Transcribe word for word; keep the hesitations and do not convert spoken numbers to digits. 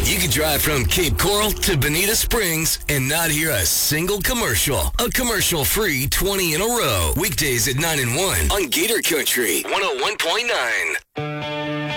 You can drive from Cape Coral to Bonita Springs and not hear a single commercial. A commercial-free twenty in a row. Weekdays at nine and one on Gator Country one oh one point nine.